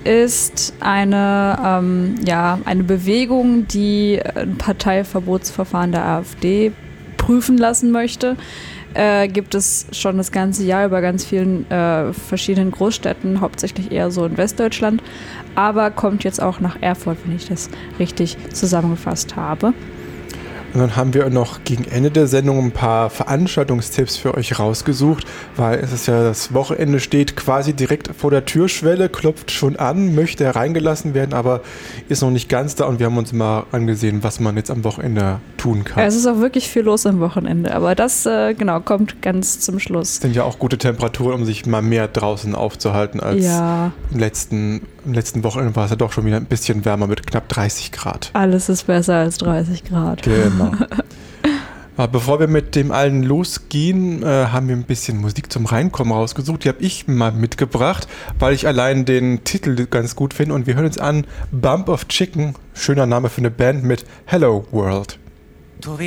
ist eine Bewegung, die ein Parteiverbotsverfahren der AfD prüfen lassen möchte. Gibt es schon das ganze Jahr über ganz vielen verschiedenen Großstädten, hauptsächlich eher so in Westdeutschland, aber kommt jetzt auch nach Erfurt, wenn ich das richtig zusammengefasst habe. Und dann haben wir noch gegen Ende der Sendung ein paar Veranstaltungstipps für euch rausgesucht, weil es ist ja das Wochenende steht quasi direkt vor der Türschwelle, klopft schon an, möchte hereingelassen werden, aber ist noch nicht ganz da und wir haben uns mal angesehen, was man jetzt am Wochenende tun kann. Es ist auch wirklich viel los am Wochenende, aber das kommt ganz zum Schluss. Es sind ja auch gute Temperaturen, um sich mal mehr draußen aufzuhalten als im letzten Wochenende war es ja doch schon wieder ein bisschen wärmer mit knapp 30 Grad. Alles ist besser als 30 Grad. Genau. Aber bevor wir mit dem allen losgehen, haben wir ein bisschen Musik zum Reinkommen rausgesucht. Die habe ich mal mitgebracht, weil ich allein den Titel ganz gut finde. Und wir hören uns an Bump of Chicken, schöner Name für eine Band mit Hello World.